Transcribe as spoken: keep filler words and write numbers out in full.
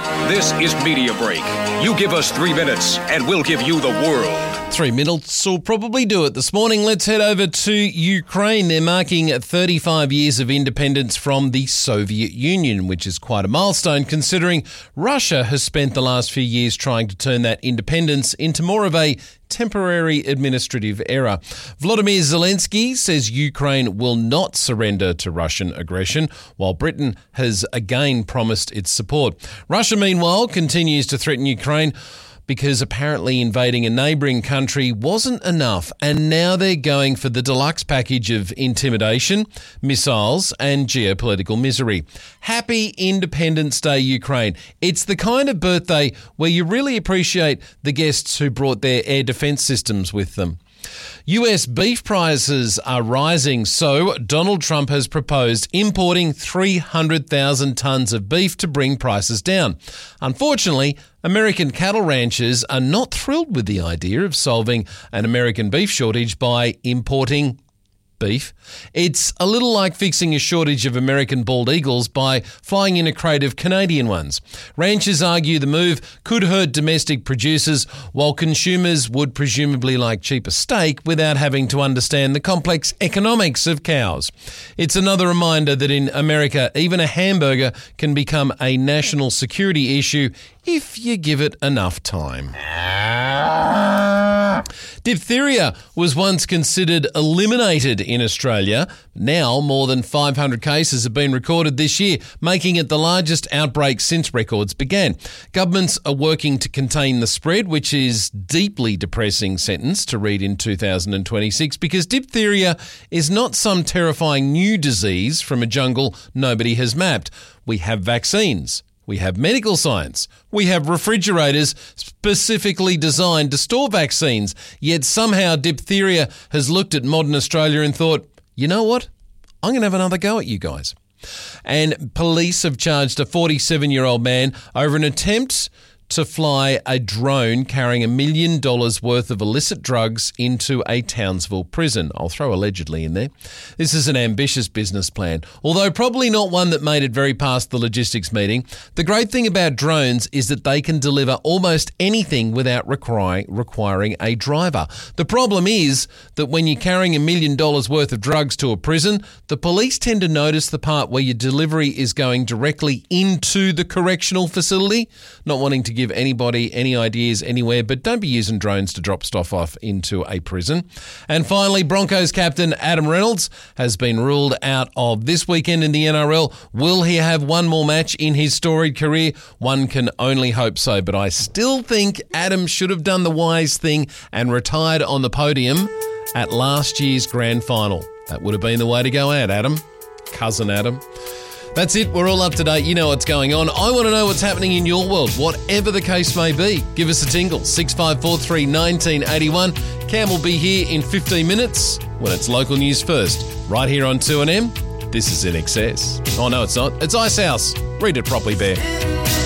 This is Media Break. You give us three minutes and we'll give you the world. Three minutes will probably do it. This morning, let's head over to Ukraine. They're marking thirty-five years of independence from the Soviet Union, which is quite a milestone considering Russia has spent the last few years trying to turn that independence into more of a temporary administrative error. Volodymyr Zelensky says Ukraine will not surrender to Russian aggression, while Britain has again promised its support. Russia, meanwhile, continues to threaten Ukraine because apparently invading a neighbouring country wasn't enough, and now they're going for the deluxe package of intimidation, missiles and geopolitical misery. Happy Independence Day, Ukraine. It's the kind of birthday where you really appreciate the guests who brought their air defence systems with them. U S beef prices are rising, so Donald Trump has proposed importing three hundred thousand tonnes of beef to bring prices down. Unfortunately, American cattle ranchers are not thrilled with the idea of solving an American beef shortage by importing beef. It's a little like fixing a shortage of American bald eagles by flying in a crate of Canadian ones. Ranchers argue the move could hurt domestic producers, while consumers would presumably like cheaper steak without having to understand the complex economics of cows. It's another reminder that in America, even a hamburger can become a national security issue if you give it enough time. Diphtheria was once considered eliminated in Australia. Now, more than five hundred cases have been recorded this year, making it the largest outbreak since records began. Governments are working to contain the spread, which is a deeply depressing sentence to read in two thousand twenty-six, because diphtheria is not some terrifying new disease from a jungle nobody has mapped. We have vaccines. We have medical science. We have refrigerators specifically designed to store vaccines. Yet somehow diphtheria has looked at modern Australia and thought, you know what? I'm going to have another go at you guys. And police have charged a forty-seven-year-old man over an attempt to fly a drone carrying a million dollars worth of illicit drugs into a Townsville prison. I'll throw allegedly in there. This is an ambitious business plan, although probably not one that made it very past the logistics meeting. The great thing about drones is that they can deliver almost anything without requiring, requiring a driver. The problem is that when you're carrying a million dollars worth of drugs to a prison, the police tend to notice the part where your delivery is going directly into the correctional facility, not wanting to give anybody any ideas anywhere, but don't be using drones to drop stuff off into a prison. And finally, Broncos captain Adam Reynolds has been ruled out of this weekend in the N R L. Will he have one more match in his storied career? One can only hope so, but I still think Adam should have done the wise thing and retired on the podium at last year's grand final. That would have been the way to go out, Adam. Cousin Adam. That's it. We're all up to date. You know what's going on. I want to know what's happening in your world, whatever the case may be. Give us a tingle. six five four three, one nine eight one. Cam will be here in fifteen minutes when it's local news first. Right here on two N M. This is In Excess. Oh, no, it's not. It's Icehouse. Read it properly, Bear.